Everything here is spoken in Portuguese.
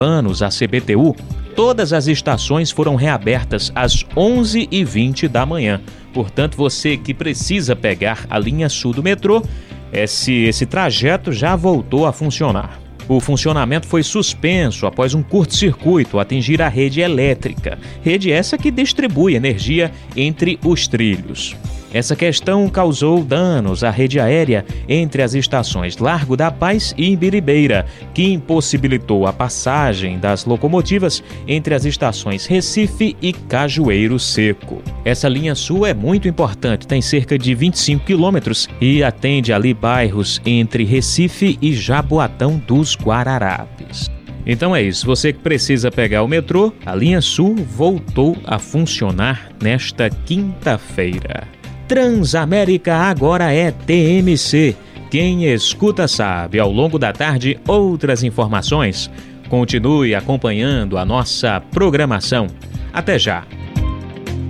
anos a CBTU, todas as estações foram reabertas às 11h20 da manhã. Portanto, você que precisa pegar a linha sul do metrô, esse trajeto já voltou a funcionar. O funcionamento foi suspenso após um curto-circuito atingir a rede elétrica, rede essa que distribui energia entre os trilhos. Essa questão causou danos à rede aérea entre as estações Largo da Paz e Imbiribeira, que impossibilitou a passagem das locomotivas entre as estações Recife e Cajueiro Seco. Essa linha sul é muito importante, tem cerca de 25 quilômetros e atende ali bairros entre Recife e Jaboatão dos Guararapes. Então é isso, você que precisa pegar o metrô, a linha sul voltou a funcionar nesta quinta-feira. Transamérica agora é TMC. Quem escuta sabe. Ao longo da tarde, outras informações. Continue acompanhando a nossa programação. Até já!